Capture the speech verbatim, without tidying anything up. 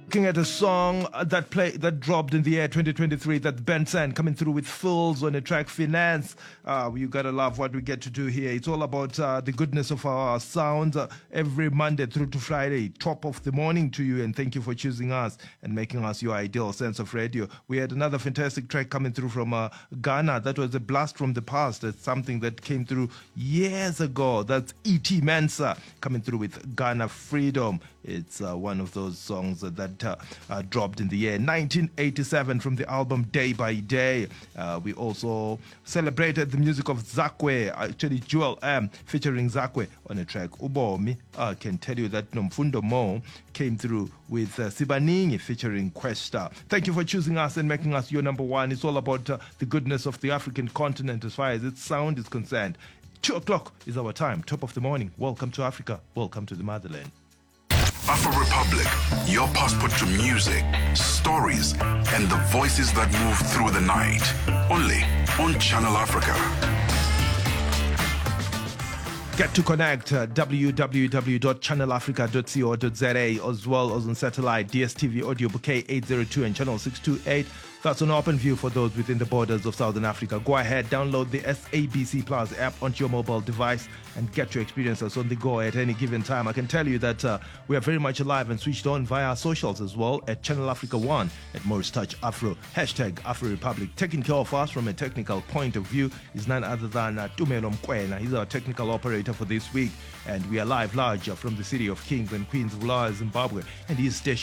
Looking at a song that play that dropped in the year twenty twenty-three, that Benson coming through with Fools on the track Finance. Uh, you gotta love what we get to do here. It's all about uh, the goodness of our sounds uh, every Monday through to Friday, top of the morning to you, and thank you for choosing us and making us your ideal sense of radio. We had another fantastic track coming through from uh, Ghana. That was a blast from the past. That's something that came through years ago. That's E T Mensa coming through with Ghana Freedom. It's uh, one of those songs that uh, uh, dropped in the year nineteen eighty-seven from the album Day by Day. Uh, we also celebrated the music of Zakwe, actually Joel M featuring Zakwe on a track Ubomi. I can tell you that Nomfundo Mo came through with uh, Sibaningi featuring Questa. Thank you for choosing us and making us your number one. It's all about uh, the goodness of the African continent as far as its sound is concerned. Two o'clock is our time, top of the morning. Welcome to Africa. Welcome to the motherland. Afro Republic, your passport to music, stories, and the voices that move through the night. Only on Channel Africa. Get to connect uh, w w w dot channel africa dot co dot z a, as well as on satellite, D S T V audio bouquet eight oh two and channel six twenty-eight. That's an open view for those within the borders of Southern Africa. Go ahead, download the S A B C Plus app onto your mobile device and get your experiences on the go at any given time. I can tell you that uh, we are very much alive and switched on via our socials as well at Channel Africa one, at Morris Touch Afro, hashtag Afro Republic. Taking care of us from a technical point of view is none other than uh, Tumelo Mkwena. He's our technical operator for this week, and we are live large from the city of Kings and Queens of Law, Zimbabwe, and he's stationed